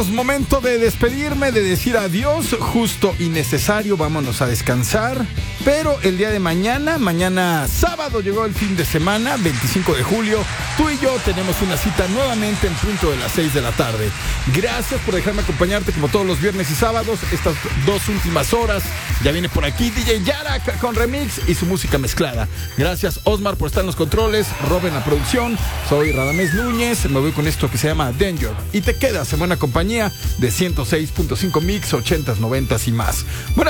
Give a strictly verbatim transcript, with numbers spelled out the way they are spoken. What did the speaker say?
amigos, momento de despedirme, de decir adiós, justo y necesario, vámonos a descansar. Pero el día de mañana, mañana sábado llegó el fin de semana, veinticinco de julio, tú y yo tenemos una cita nuevamente en punto de las seis de la tarde. Gracias por dejarme acompañarte como todos los viernes y sábados, estas dos últimas horas. Ya viene por aquí D J Yara con remix y su música mezclada. Gracias Osmar por estar en los controles, Rob en la producción. Soy Radamés Núñez, me voy con esto que se llama Danger. Y te quedas en buena compañía de ciento seis punto cinco Mix, ochentas, noventas y más. Buenas